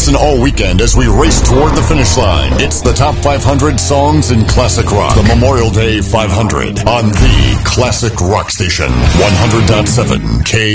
Listen all weekend as we race toward the finish line. It's the top 500 songs in classic rock. The Memorial Day 500 on the Classic Rock Station. 100.7 K.